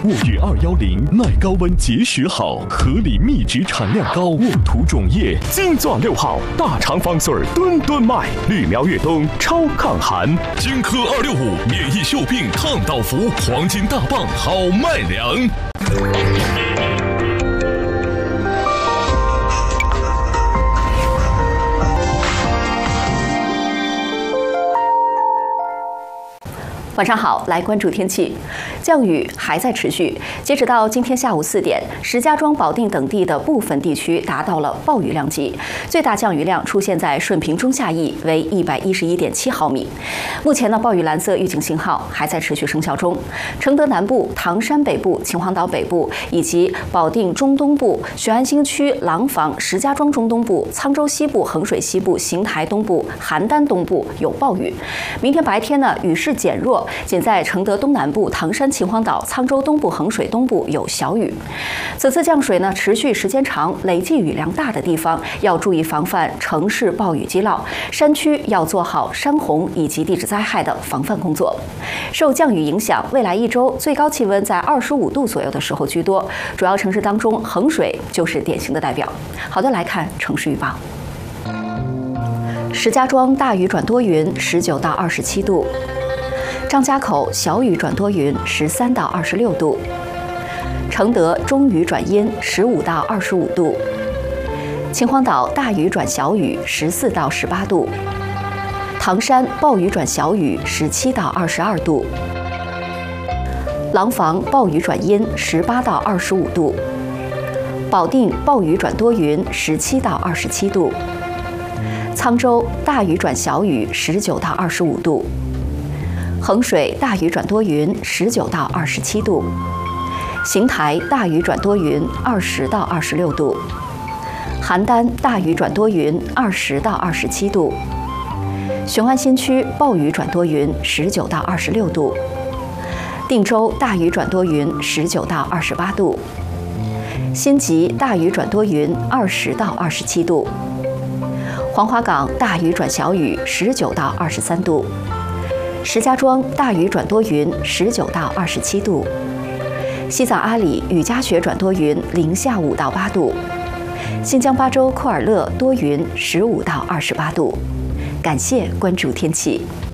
沃悦210耐高温结实好，合理密植产量高，沃土种叶金钻6号大肠方穗吨吨卖，绿苗越冬超抗寒。 金科265免疫锈病抗倒伏，黄金大棒好卖粮。 晚上好，来关注天气。降雨还在持续，截止到今天下午4点，石家庄、保定等地的部分地区达到了暴雨量级，最大降雨量出现在顺平中下邑，为111.7毫米。目前呢，暴雨蓝色预警信号还在持续生效中。承德南部、唐山北部、秦皇岛北部以及保定中东部、雄安新区、廊坊、石家庄中东部、沧州西部、衡水西部、邢台东部、邯郸东部有暴雨。明天白天呢，雨势减弱。仅在承德东南部、唐山、秦皇岛、沧州东部、衡水东部有小雨。此次降水呢，持续时间长，累计雨量大的地方要注意防范城市暴雨积涝，山区要做好山洪以及地质灾害的防范工作。受降雨影响，未来1周最高气温在25度左右的时候居多，主要城市当中，衡水就是典型的代表。好的，来看城市预报。石家庄大雨转多云，19到27度。张家口小雨转多云，13到26度；承德中雨转阴，15到25度；秦皇岛大雨转小雨，14到18度；唐山暴雨转小雨，17到22度；廊坊暴雨转阴，18到25度；保定暴雨转多云，17到27度；沧州大雨转小雨，19到25度。衡水大雨转多云，19到27度；邢台大雨转多云，20到26度；邯郸大雨转多云，20到27度；雄安新区暴雨转多云，19到26度；定州大雨转多云，19到28度；新集大雨转多云，20到27度；黄花岗大雨转小雨，19到23度。石家庄大雨转多云，19到27度；西藏阿里雨夹雪转多云，零下5到8度；新疆巴州库尔勒多云，15到28度。感谢关注天气。